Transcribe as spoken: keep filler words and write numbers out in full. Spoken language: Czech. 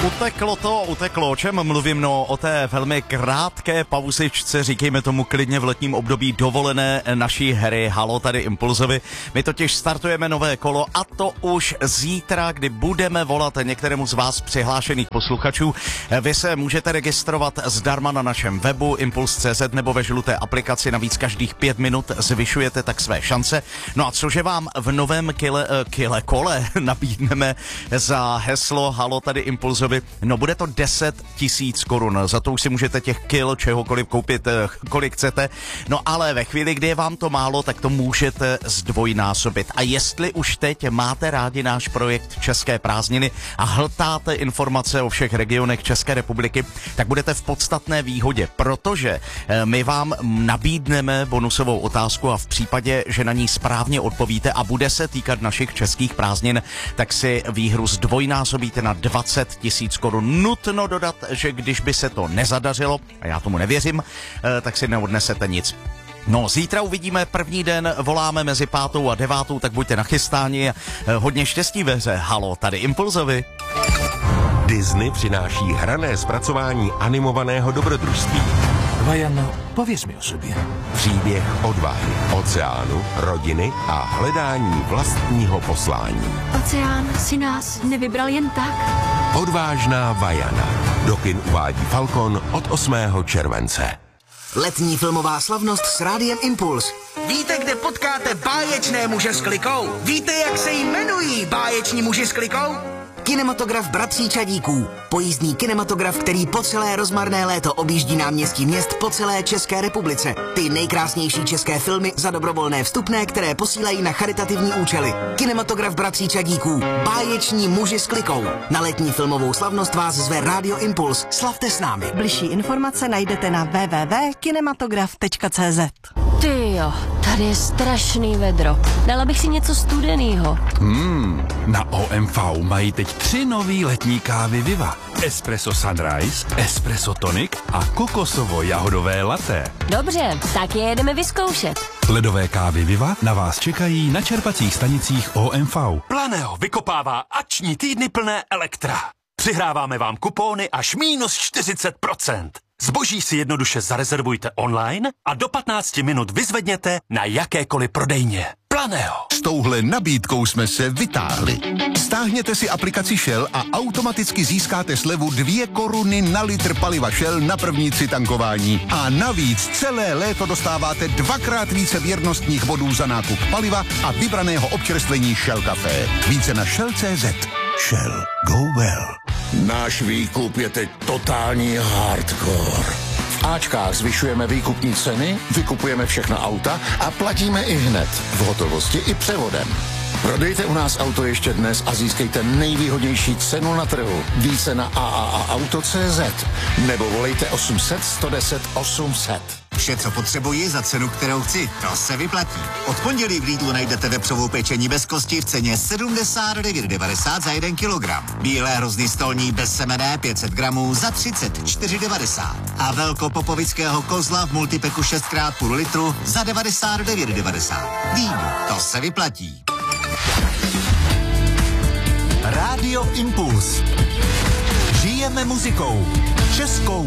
Uteklo to, uteklo. O čem mluvím? No, o té velmi krátké pauzičce, říkejme tomu klidně v letním období dovolené naší hry Halo tady Impulzovi. My totiž startujeme nové kolo a to už zítra, kdy budeme volat některému z vás přihlášených posluchačů. Vy se můžete registrovat zdarma na našem webu impuls tečka cé zet nebo ve žluté aplikaci. Navíc každých pět minut zvyšujete tak své šance. No a cože vám v novém kile, kile kole nabídneme za heslo Halo tady Impulzovi? No bude to deset tisíc korun. Za to už si můžete těch kil čehokoliv koupit, kolik chcete. No ale ve chvíli, kdy je vám to málo, tak to můžete zdvojnásobit. A jestli už teď máte rádi náš projekt České prázdniny a hltáte informace o všech regionech České republiky, tak budete v podstatné výhodě, protože my vám nabídneme bonusovou otázku a v případě, že na ní správně odpovíte a bude se týkat našich českých prázdnin, tak si výhru zdvojnásobíte na dvacet tisíc korun. Nutno dodat, že když by se to nezadařilo, a já tomu nevěřím, tak si neodnesete nic. No, zítra uvidíme první den, voláme mezi pátou a devátou, tak buďte nachystáni. Hodně štěstí ve hře Halo tady Impulzovi. Disney přináší hrané zpracování animovaného dobrodružství. Vajano, pověz mi o sobě. Příběh odvahy, oceánu, rodiny a hledání vlastního poslání. Oceán si nás nevybral jen tak. Odvážná Vajana. Do kin uvádí Falcon od osmého července. Letní filmová slavnost s Rádiem Impuls. Víte, kde potkáte báječné muže s klikou? Víte, jak se jmenují báječní muži s klikou? Kinematograf Bratří Čadíků. Pojízdný kinematograf, který po celé rozmarné léto objíždí náměstí měst po celé České republice. Ty nejkrásnější české filmy za dobrovolné vstupné, které posílají na charitativní účely. Kinematograf Bratří Čadíků. Báječní muži s klikou. Na letní filmovou slavnost vás zve Rádio Impuls. Slavte s námi. Bližší informace najdete na w w w tečka kinematograf tečka cé zet. Ty jo, tady je strašný vedro. Dala bych si něco studenýho. Hmm, na O M V mají teď tři nový letní kávy Viva. Espresso Sunrise, Espresso Tonic a kokosovo-jahodové latte. Dobře, tak je jedeme vyzkoušet. Ledové kávy Viva na vás čekají na čerpacích stanicích O M V. Planeo vykopává akční týdny plné elektra. Přihráváme vám kupóny až mínus čtyřicet procent. Zboží si jednoduše zarezervujte online a do patnácti minut vyzvedněte na jakékoliv prodejně. Planeo. S touhle nabídkou jsme se vytáhli. Stáhněte si aplikaci Shell a automaticky získáte slevu dvě koruny na litr paliva Shell na první tři tankování. A navíc celé léto dostáváte dvakrát více věrnostních bodů za nákup paliva a vybraného občerstvení Shell Café. Více na shell tečka cé zet. Shell. Go well. Náš výkup je teď totální hardcore. V Ačkách zvyšujeme výkupní ceny, vykupujeme všechna auta a platíme i hned, v hotovosti i převodem. Prodejte u nás auto ještě dnes a získejte nejvýhodnější cenu na trhu. Více na a a a auto tečka cé zet nebo volejte osm set, sto deset, osm set. Vše, co potřebuji za cenu, kterou chci, to se vyplatí. Od pondělí v Lidlu najdete vepřovou pečení bez kosti v ceně sedmdesát devět devadesát za jeden kilogram. Bílé hrozny stolní bez semene pět set gramů za třicet čtyři devadesát. A velkopopovického kozla v multipeku šest krát půl litru za devadesát devět devadesát. Lidl, to se vyplatí. Rádio Impuls. Žijeme muzikou. Českou